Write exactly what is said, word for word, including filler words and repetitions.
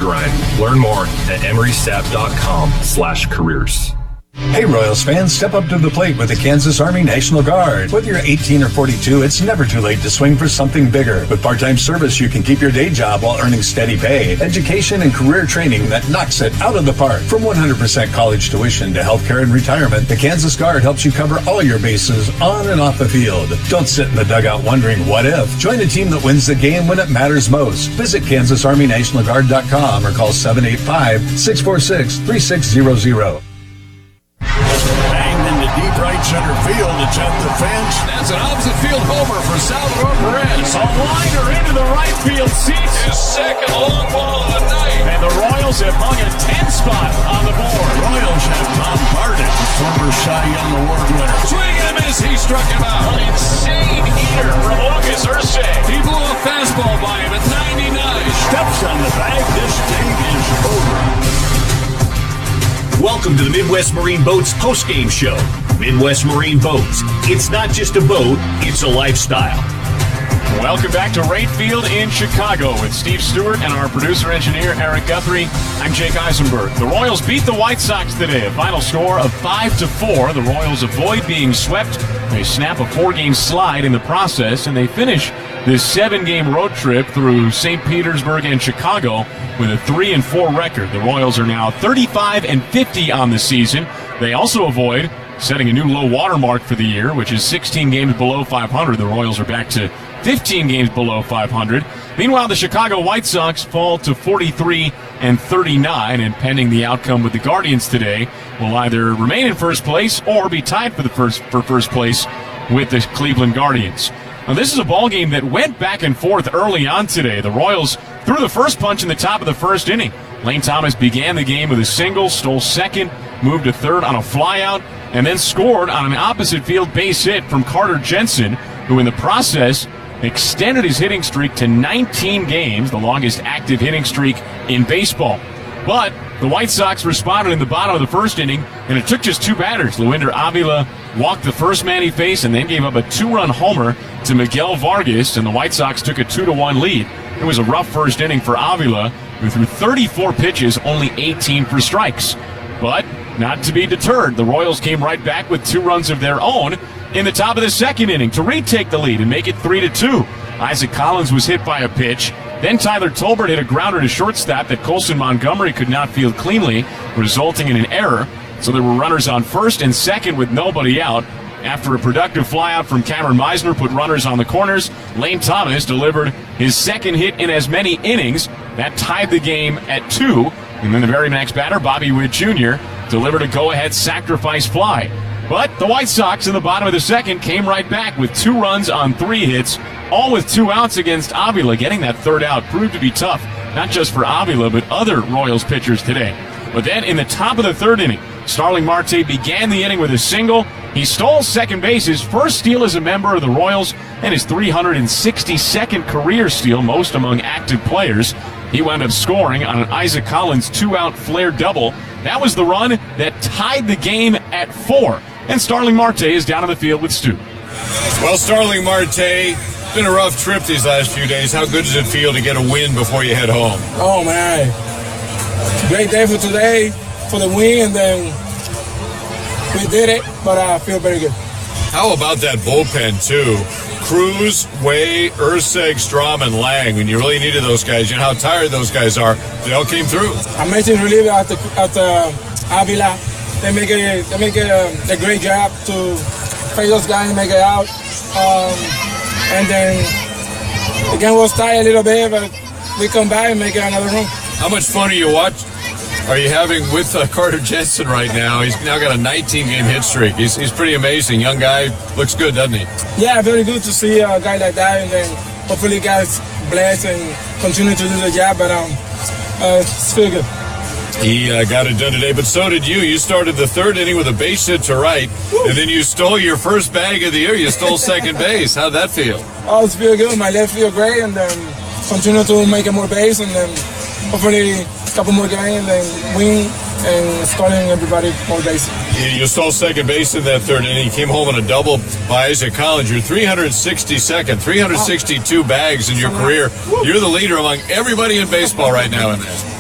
grind. Learn more at emerystaff.com slash careers. Hey Royals fans, step up to the plate with the Kansas Army National Guard. Whether you're eighteen or forty-two, it's never too late to swing for something bigger. With part-time service, you can keep your day job while earning steady pay, education, and career training that knocks it out of the park. From one hundred percent college tuition to healthcare and retirement, the Kansas Guard helps you cover all your bases on and off the field. Don't sit in the dugout wondering what if. Join a team that wins the game when it matters most. Visit kansas army national guard dot com or call seven eight five, six four six, three six zero zero. Banged into deep right center field. It's at the fence. That's an opposite field homer for Salvador Perez. A liner into the right field seats. His second long ball of the night. And the Royals have hung a ten spot on the board. Royals have bombarded the former Cy Young Award winner. Swing and a miss. He struck him out. An insane heater from Lucas Ursay. He blew a fastball by him at ninety-nine. Steps on the bag. This game is over. Welcome to the Midwest Marine Boats postgame show. Midwest Marine Boats. It's not just a boat, it's a lifestyle. Welcome back to Wright Field in Chicago with Steve Stewart and our producer-engineer Eric Guthrie. I'm Jake Eisenberg. The Royals beat the White Sox today. A final score of five to four. The Royals avoid being swept. They snap a four-game slide in the process, and they finish this seven-game road trip through Saint Petersburg and Chicago with a three and four record. The Royals are now thirty-five and fifty on the season. They also avoid setting a new low water mark for the year, which is sixteen games below five hundred. The Royals are back to fifteen games below five hundred. Meanwhile, the Chicago White Sox fall to forty-three and thirty-nine, and pending the outcome with the Guardians today, will either remain in first place or be tied for the first for first place with the Cleveland Guardians. Now, this is a ball game that went back and forth early on today. The Royals threw the first punch in the top of the first inning. Lane Thomas began the game with a single, stole second, moved to third on a flyout, and then scored on an opposite field base hit from Carter Jensen, who in the process extended his hitting streak to nineteen games, the longest active hitting streak in baseball. But the White Sox responded in the bottom of the first inning, and it took just two batters. Luinder Avila walked the first man he faced and then gave up a two-run homer to Miguel Vargas, and the White Sox took a two to one lead. It was a rough first inning for Avila, who threw thirty-four pitches, only eighteen for strikes. But not to be deterred, the Royals came right back with two runs of their own in the top of the second inning to retake the lead and make it three to two. Isaac Collins was hit by a pitch. Then Tyler Tolbert hit a grounder to shortstop that Colson Montgomery could not field cleanly, resulting in an error. So there were runners on first and second with nobody out. After a productive flyout from Cameron Meisner put runners on the corners, Lane Thomas delivered his second hit in as many innings. That tied the game at two. And then the very next batter, Bobby Witt Junior, delivered a go-ahead sacrifice fly. But the White Sox in the bottom of the second came right back with two runs on three hits, all with two outs against Avila. Getting that third out proved to be tough, not just for Avila, but other Royals pitchers today. But then in the top of the third inning, Starling Marte began the inning with a single. He stole second base, his first steal as a member of the Royals, and his three hundred sixty-second career steal, most among active players. He wound up scoring on an Isaac Collins two-out flare double. That was the run that tied the game at four. And Starling Marte is down on the field with Stu. Well, Starling Marte, it's been a rough trip these last few days. How good does it feel to get a win before you head home? Oh, man. Great day for today, for the win, and then we did it, but I feel very good. How about that bullpen, too? Cruz, Way, Urseg, Strom, and Lang. When you really needed those guys, you know how tired those guys are. They all came through. Amazing reliever at the, at the Avila. They make a they make a, a great job to face those guys and make it out. Um, and then the game was tight a little bit, but we come back and make it another run. How much fun are you watching? Are you having with uh, Carter Jensen right now? He's now got a nineteen-game hit streak. He's he's pretty amazing. Young guy, looks good, doesn't he? Yeah, very good to see a guy like that, and then hopefully guys bless and continue to do the job. But um, uh, it's feel good. He uh, got it done today, but so did you. You started the third inning with a base hit to right, Woo. and then you stole your first bag of the year. You stole second base. How'd that feel? Oh, it's feel good. My left feel great, and then continue to make more base, and then hopefully a couple more games and win and starting everybody more base. You, you stole second base in that third inning. You came home on a double by Isaac Collins. You're three hundred sixty-second, three hundred sixty-two bags in your career. You're the leader among everybody in baseball right now in that.